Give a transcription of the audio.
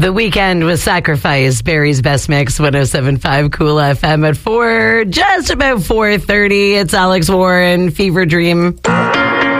The Weekend with Sacrifice, Barry's Best Mix, 107.5 Cool FM at 4, just about 4:30. It's Alex Warren, Fever Dream.